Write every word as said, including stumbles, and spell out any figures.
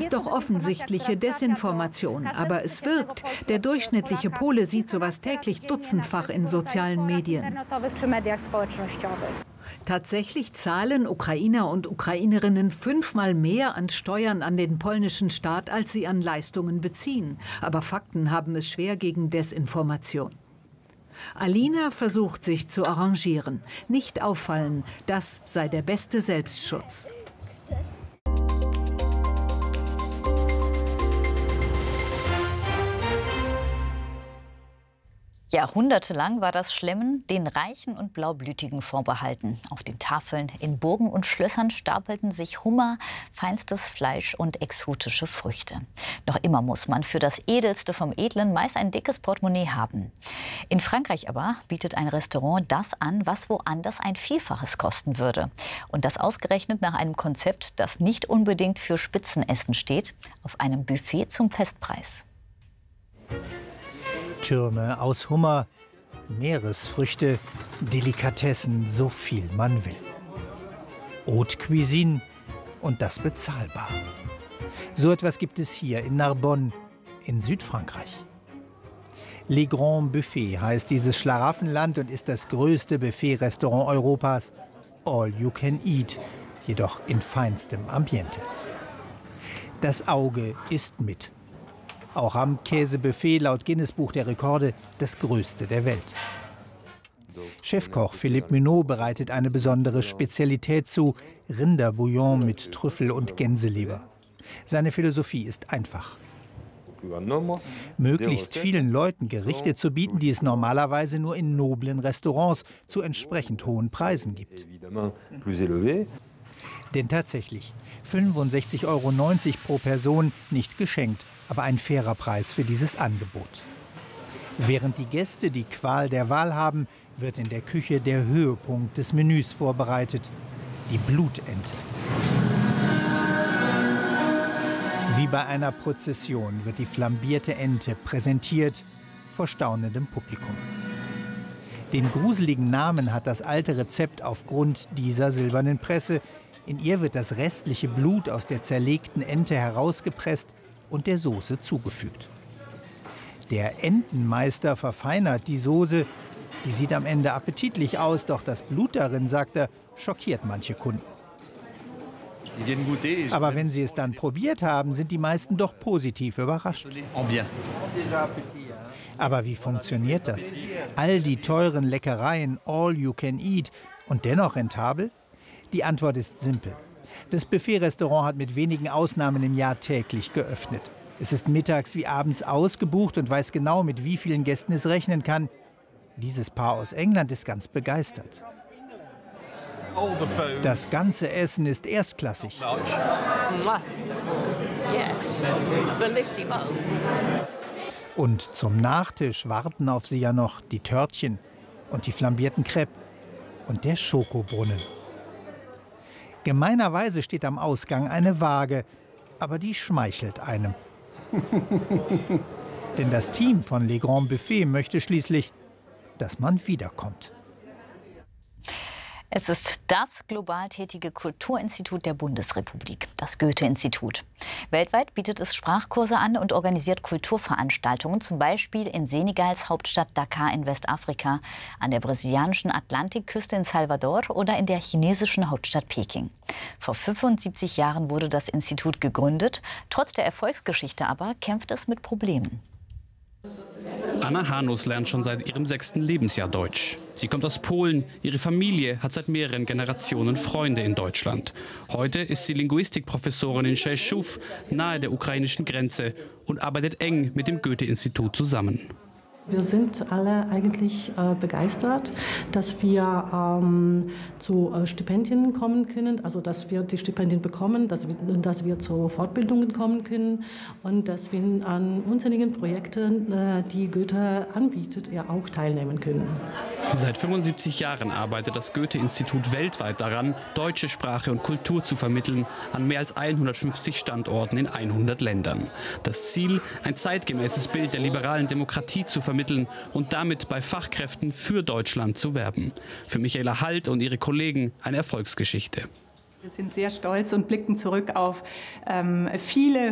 ist doch offensichtliche Desinformation, aber es wirkt. Der durchschnittliche Pole sieht sowas täglich dutzendfach in sozialen Medien. Tatsächlich zahlen Ukrainer und Ukrainerinnen fünfmal mehr an Steuern an den polnischen Staat, als sie an Leistungen beziehen. Aber Fakten haben es schwer gegen Desinformation. Alina versucht, sich zu arrangieren. Nicht auffallen, das sei der beste Selbstschutz. Jahrhundertelang war das Schlemmen den Reichen und Blaublütigen vorbehalten. Auf den Tafeln in Burgen und Schlössern stapelten sich Hummer, feinstes Fleisch und exotische Früchte. Noch immer muss man für das Edelste vom Edlen meist ein dickes Portemonnaie haben. In Frankreich aber bietet ein Restaurant das an, was woanders ein Vielfaches kosten würde. Und das ausgerechnet nach einem Konzept, das nicht unbedingt für Spitzenessen steht, auf einem Buffet zum Festpreis. Türme aus Hummer, Meeresfrüchte, Delikatessen, so viel man will. Haute Cuisine und das bezahlbar. So etwas gibt es hier in Narbonne in Südfrankreich. Les Grands Buffets heißt dieses Schlaraffenland und ist das größte Buffet-Restaurant Europas. All you can eat, jedoch in feinstem Ambiente. Das Auge isst mit. Auch am Käsebuffet laut Guinness-Buch der Rekorde das größte der Welt. Chefkoch Philippe Munot bereitet eine besondere Spezialität zu, Rinderbouillon mit Trüffel und Gänseleber. Seine Philosophie ist einfach. Möglichst vielen Leuten Gerichte zu bieten, die es normalerweise nur in noblen Restaurants zu entsprechend hohen Preisen gibt. Denn tatsächlich, fünfundsechzig Euro neunzig pro Person, nicht geschenkt, aber ein fairer Preis für dieses Angebot. Während die Gäste die Qual der Wahl haben, wird in der Küche der Höhepunkt des Menüs vorbereitet, die Blutente. Wie bei einer Prozession wird die flambierte Ente präsentiert vor staunendem Publikum. Den gruseligen Namen hat das alte Rezept aufgrund dieser silbernen Presse. In ihr wird das restliche Blut aus der zerlegten Ente herausgepresst und der Soße zugefügt. Der Entenmeister verfeinert die Soße. Die sieht am Ende appetitlich aus, doch das Blut darin, sagt er, schockiert manche Kunden. Aber wenn sie es dann probiert haben, sind die meisten doch positiv überrascht. Aber wie funktioniert das? All die teuren Leckereien, all you can eat und dennoch rentabel? Die Antwort ist simpel. Das Buffet-Restaurant hat mit wenigen Ausnahmen im Jahr täglich geöffnet. Es ist mittags wie abends ausgebucht und weiß genau, mit wie vielen Gästen es rechnen kann. Dieses Paar aus England ist ganz begeistert. Das ganze Essen ist erstklassig. Und zum Nachtisch warten auf sie ja noch die Törtchen und die flambierten Crêpes und der Schokobrunnen. Gemeinerweise steht am Ausgang eine Waage, aber die schmeichelt einem. Denn das Team von Les Grands Buffets möchte schließlich, dass man wiederkommt. Es ist das global tätige Kulturinstitut der Bundesrepublik, das Goethe-Institut. Weltweit bietet es Sprachkurse an und organisiert Kulturveranstaltungen, zum Beispiel in Senegals Hauptstadt Dakar in Westafrika, an der brasilianischen Atlantikküste in Salvador oder in der chinesischen Hauptstadt Peking. Vor fünfundsiebzig Jahren wurde das Institut gegründet. Trotz der Erfolgsgeschichte aber kämpft es mit Problemen. Anna Hanus lernt schon seit ihrem sechsten Lebensjahr Deutsch. Sie kommt aus Polen. Ihre Familie hat seit mehreren Generationen Freunde in Deutschland. Heute ist sie Linguistikprofessorin in Rzeszów, nahe der ukrainischen Grenze, und arbeitet eng mit dem Goethe-Institut zusammen. Wir sind alle eigentlich äh, begeistert, dass wir ähm, zu äh, Stipendien kommen können, also dass wir die Stipendien bekommen, dass wir, dass wir zu Fortbildungen kommen können und dass wir an unzähligen Projekten, äh, die Goethe anbietet, ja auch teilnehmen können. Seit fünfundsiebzig Jahren arbeitet das Goethe-Institut weltweit daran, deutsche Sprache und Kultur zu vermitteln, an mehr als hundertfünfzig Standorten in hundert Ländern. Das Ziel, ein zeitgemäßes Bild der liberalen Demokratie zu vermitteln und damit bei Fachkräften für Deutschland zu werben. Für Michaela Halt und ihre Kollegen eine Erfolgsgeschichte. Wir sind sehr stolz und blicken zurück auf ähm, viele